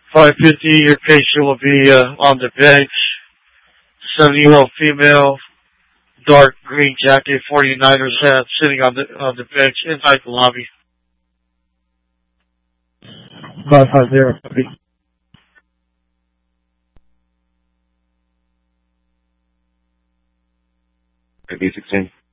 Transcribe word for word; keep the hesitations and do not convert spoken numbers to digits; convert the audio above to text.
five fifty, your patient will be uh, on the bench. seventy-year-old female, dark green jacket, forty-niners hat, sitting on the on the bench inside the lobby. five five zero, copy. B sixteen.